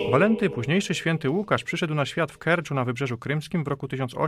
Walenty, późniejszy święty Łukasz, przyszedł na świat w Kerczu na Wybrzeżu Krymskim w roku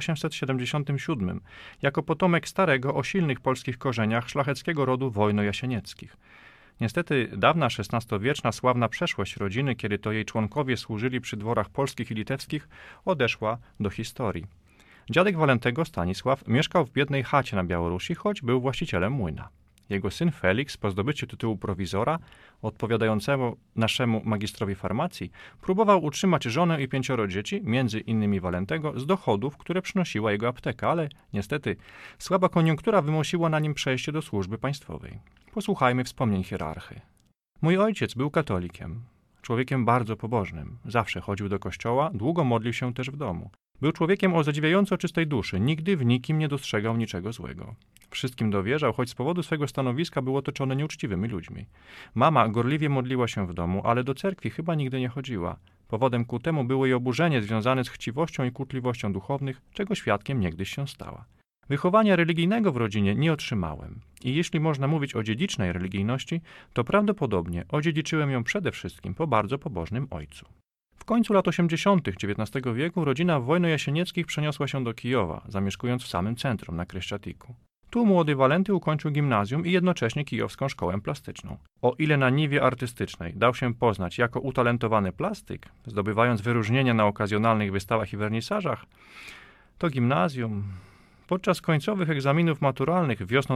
1877 jako potomek starego, o silnych polskich korzeniach szlacheckiego rodu Wojno-Jasienieckich. Niestety dawna XVI-wieczna sławna przeszłość rodziny, kiedy to jej członkowie służyli przy dworach polskich i litewskich, odeszła do historii. Dziadek Walentego, Stanisław, mieszkał w biednej chacie na Białorusi, choć był właścicielem młyna. Jego syn Felix, po zdobyciu tytułu prowizora, odpowiadającego naszemu magistrowi farmacji, próbował utrzymać żonę i 5 dzieci, między innymi Walentego, z dochodów, które przynosiła jego apteka, ale niestety słaba koniunktura wymusiła na nim przejście do służby państwowej. Posłuchajmy wspomnień hierarchy. Mój ojciec był katolikiem, człowiekiem bardzo pobożnym. Zawsze chodził do kościoła, długo modlił się też w domu. Był człowiekiem o zadziwiająco czystej duszy, nigdy w nikim nie dostrzegał niczego złego. Wszystkim dowierzał, choć z powodu swego stanowiska był otoczony nieuczciwymi ludźmi. Mama gorliwie modliła się w domu, ale do cerkwi chyba nigdy nie chodziła. Powodem ku temu było jej oburzenie związane z chciwością i kłótliwością duchownych, czego świadkiem niegdyś się stała. Wychowania religijnego w rodzinie nie otrzymałem i jeśli można mówić o dziedzicznej religijności, to prawdopodobnie odziedziczyłem ją przede wszystkim po bardzo pobożnym ojcu. W końcu lat 80. XIX wieku rodzina Wojno-Jasienieckich przeniosła się do Kijowa, zamieszkując w samym centrum, na Kryszczatiku. Tu młody Walenty ukończył gimnazjum i jednocześnie kijowską szkołę plastyczną. O ile na niwie artystycznej dał się poznać jako utalentowany plastyk, zdobywając wyróżnienia na okazjonalnych wystawach i wernisażach, to gimnazjum... Podczas końcowych egzaminów maturalnych wiosną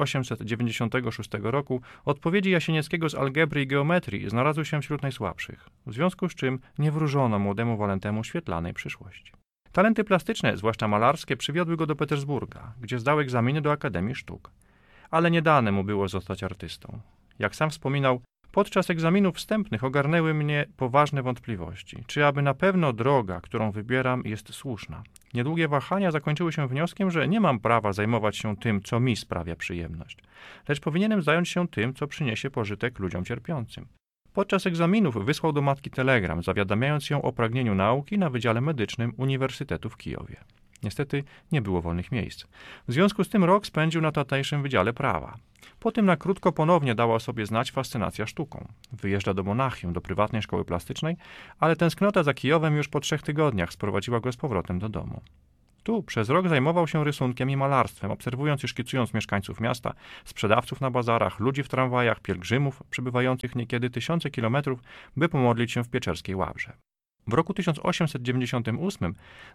1896 roku odpowiedzi Jasienieckiego z algebry i geometrii znalazły się wśród najsłabszych, w związku z czym nie wróżono młodemu Walentemu świetlanej przyszłości. Talenty plastyczne, zwłaszcza malarskie, przywiodły go do Petersburga, gdzie zdał egzaminy do Akademii Sztuk. Ale nie dane mu było zostać artystą. Jak sam wspominał, podczas egzaminów wstępnych ogarnęły mnie poważne wątpliwości, czy aby na pewno droga, którą wybieram, jest słuszna. Niedługie wahania zakończyły się wnioskiem, że nie mam prawa zajmować się tym, co mi sprawia przyjemność, lecz powinienem zająć się tym, co przyniesie pożytek ludziom cierpiącym. Podczas egzaminów wysłał do matki telegram, zawiadamiając ją o pragnieniu nauki na Wydziale Medycznym Uniwersytetu w Kijowie. Niestety nie było wolnych miejsc. W związku z tym rok spędził na tamtejszym Wydziale Prawa. Potem na krótko ponownie dała o sobie znać fascynacja sztuką. Wyjeżdża do Monachium, do prywatnej szkoły plastycznej, ale tęsknota za Kijowem już po 3 tygodniach sprowadziła go z powrotem do domu. Tu przez rok zajmował się rysunkiem i malarstwem, obserwując i szkicując mieszkańców miasta, sprzedawców na bazarach, ludzi w tramwajach, pielgrzymów przybywających niekiedy tysiące kilometrów, by pomodlić się w Pieczerskiej Łabrze. W roku 1898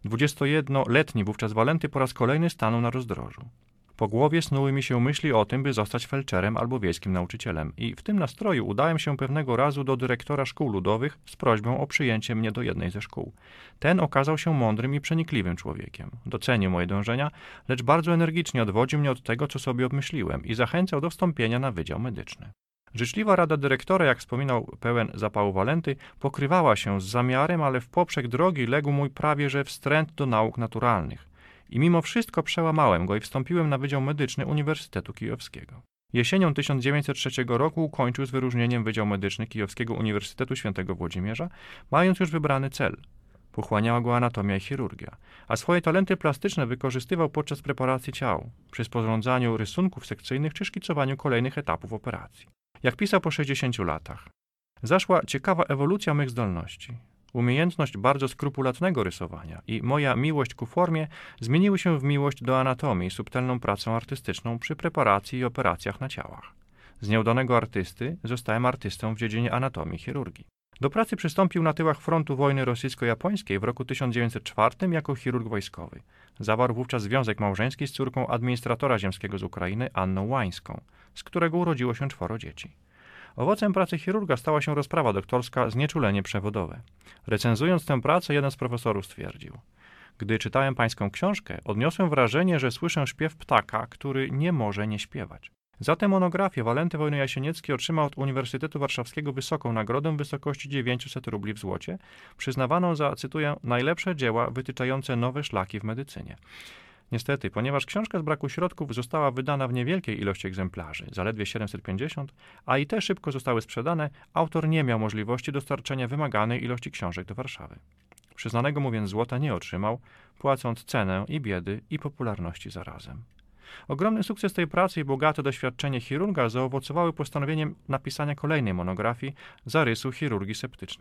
21-letni wówczas Walenty po raz kolejny stanął na rozdrożu. Po głowie snuły mi się myśli o tym, by zostać felczerem albo wiejskim nauczycielem i w tym nastroju udałem się pewnego razu do dyrektora szkół ludowych z prośbą o przyjęcie mnie do jednej ze szkół. Ten okazał się mądrym i przenikliwym człowiekiem. Docenił moje dążenia, lecz bardzo energicznie odwodził mnie od tego, co sobie obmyśliłem i zachęcał do wstąpienia na Wydział Medyczny. Życzliwa rada dyrektora, jak wspominał pełen zapału Walenty, pokrywała się z zamiarem, ale w poprzek drogi legł mój prawie że wstręt do nauk naturalnych. I mimo wszystko przełamałem go i wstąpiłem na Wydział Medyczny Uniwersytetu Kijowskiego. Jesienią 1903 roku ukończył z wyróżnieniem Wydział Medyczny Kijowskiego Uniwersytetu Świętego Włodzimierza, mając już wybrany cel. Pochłaniała go anatomia i chirurgia, a swoje talenty plastyczne wykorzystywał podczas preparacji ciał, przy sporządzaniu rysunków sekcyjnych czy szkicowaniu kolejnych etapów operacji. Jak pisał po 60 latach, zaszła ciekawa ewolucja mych zdolności. Umiejętność bardzo skrupulatnego rysowania i moja miłość ku formie zmieniły się w miłość do anatomii i subtelną pracę artystyczną przy preparacji i operacjach na ciałach. Z nieudanego artysty zostałem artystą w dziedzinie anatomii i chirurgii. Do pracy przystąpił na tyłach frontu wojny rosyjsko-japońskiej w roku 1904 jako chirurg wojskowy. Zawarł wówczas związek małżeński z córką administratora ziemskiego z Ukrainy, Anną Łańską, z którego urodziło się 4 dzieci. Owocem pracy chirurga stała się rozprawa doktorska Znieczulenie przewodowe. Recenzując tę pracę, jeden z profesorów stwierdził: gdy czytałem pańską książkę, odniosłem wrażenie, że słyszę śpiew ptaka, który nie może nie śpiewać. Za tę monografię Walenty Wojno-Jasieniecki otrzymał od Uniwersytetu Warszawskiego wysoką nagrodę w wysokości 900 rubli w złocie, przyznawaną za, cytuję, najlepsze dzieła wytyczające nowe szlaki w medycynie. Niestety, ponieważ książka z braku środków została wydana w niewielkiej ilości egzemplarzy, zaledwie 750, a i te szybko zostały sprzedane, autor nie miał możliwości dostarczenia wymaganej ilości książek do Warszawy. Przyznanego mu więc złota nie otrzymał, płacąc cenę i biedy, i popularności zarazem. Ogromny sukces tej pracy i bogate doświadczenie chirurga zaowocowały postanowieniem napisania kolejnej monografii Zarysu chirurgii septycznej.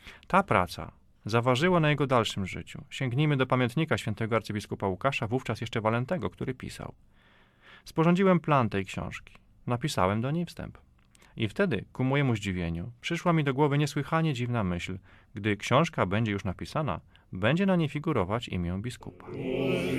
Ta praca zaważyła na jego dalszym życiu. Sięgnijmy do pamiętnika świętego arcybiskupa Łukasza, wówczas jeszcze Walentego, który pisał: sporządziłem plan tej książki, napisałem do niej wstęp. I wtedy, ku mojemu zdziwieniu, przyszła mi do głowy niesłychanie dziwna myśl: gdy książka będzie już napisana, będzie na niej figurować imię biskupa.